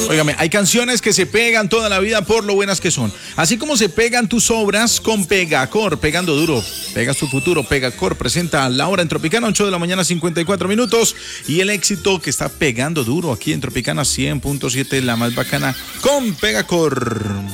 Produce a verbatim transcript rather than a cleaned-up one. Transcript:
Óigame, hay canciones que se pegan toda la vida por lo buenas que son. Así como se pegan tus obras con Pegacor, pegando duro. Pegas tu futuro. Pegacor presenta La Hora en Tropicana, ocho de la mañana, cincuenta y cuatro minutos. Y el éxito que está pegando duro aquí en Tropicana cien punto siete, la más bacana, con Pegacor.